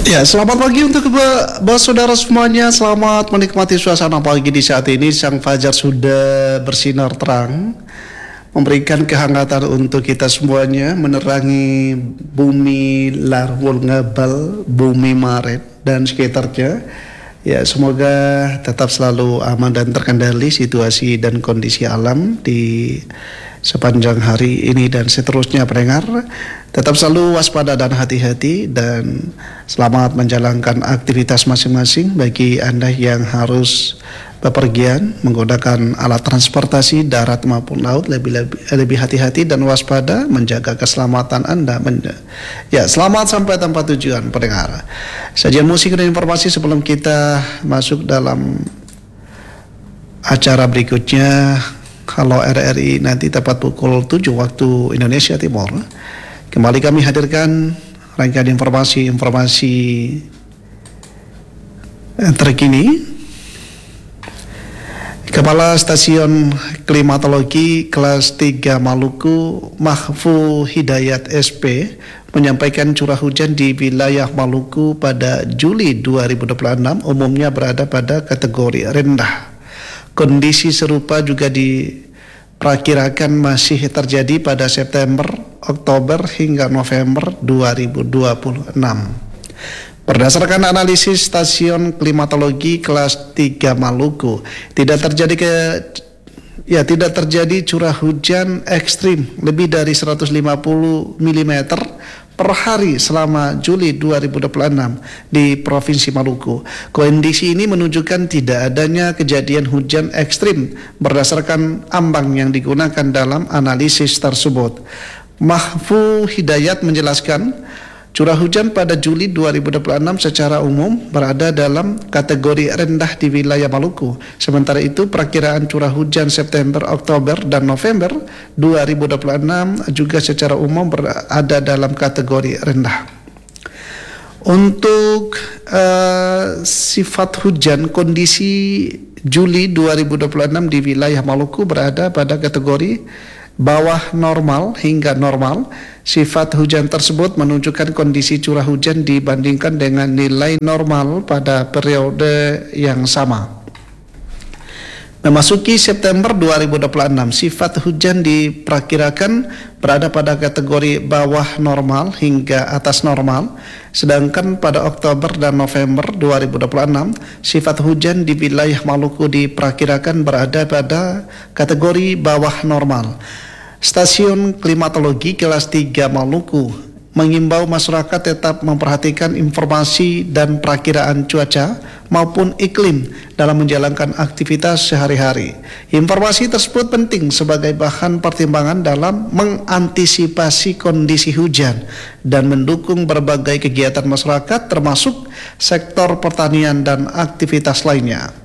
Ya, selamat pagi untuk bos saudara semuanya. Selamat menikmati suasana pagi di saat ini. Sang fajar sudah bersinar terang, memberikan kehangatan untuk kita semuanya, menerangi bumi Larwul Ngabal, bumi Maret dan sekitarnya. Ya, semoga tetap selalu aman dan terkendali situasi dan kondisi alam di sepanjang hari ini dan seterusnya pendengar. Tetap selalu waspada dan hati-hati dan selamat menjalankan aktivitas masing-masing. Bagi Anda yang harus bepergian menggunakan alat transportasi darat maupun laut, lebih hati-hati dan waspada menjaga keselamatan Anda. Ya, selamat sampai tempat tujuan pendengar. Sajian musik dan informasi sebelum kita masuk dalam acara berikutnya. Kalau RRI nanti tepat pukul 7 waktu Indonesia Timur, kembali kami hadirkan rangkaian informasi terkini. Kepala Stasiun Klimatologi Kelas 3 Maluku, Mahfu Hidayat SP, menyampaikan curah hujan di wilayah Maluku pada Juli 2026 umumnya berada pada kategori rendah. Kondisi serupa juga diperkirakan masih terjadi pada September, Oktober hingga November 2026. Berdasarkan analisis Stasiun Klimatologi Kelas 3 Maluku, tidak terjadi curah hujan ekstrim lebih dari 150 mm per hari selama Juli 2026 di Provinsi Maluku. Kondisi ini menunjukkan tidak adanya kejadian hujan ekstrim berdasarkan ambang yang digunakan dalam analisis tersebut. Mahfu Hidayat menjelaskan, curah hujan pada Juli 2026 secara umum berada dalam kategori rendah di wilayah Maluku. Sementara itu, perakiraan curah hujan September, Oktober, dan November 2026 juga secara umum berada dalam kategori rendah. Untuk sifat hujan, kondisi Juli 2026 di wilayah Maluku berada pada kategori bawah normal hingga normal. Sifat hujan tersebut menunjukkan kondisi curah hujan dibandingkan dengan nilai normal pada periode yang sama. Memasuki September 2026, sifat hujan diperkirakan berada pada kategori bawah normal hingga atas normal. Sedangkan pada Oktober dan November 2026, sifat hujan di wilayah Maluku diperkirakan berada pada kategori bawah normal. Stasiun Klimatologi Kelas 3 Maluku mengimbau masyarakat tetap memperhatikan informasi dan perakiraan cuaca maupun iklim dalam menjalankan aktivitas sehari-hari. Informasi tersebut penting sebagai bahan pertimbangan dalam mengantisipasi kondisi hujan dan mendukung berbagai kegiatan masyarakat termasuk sektor pertanian dan aktivitas lainnya.